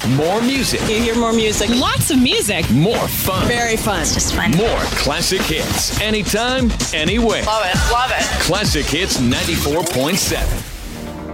More music. You hear more music. Lots of music. More fun. Very fun. It's just fun. More classic hits. Anytime, anywhere. Love it. Love it. Classic Hits 94.7.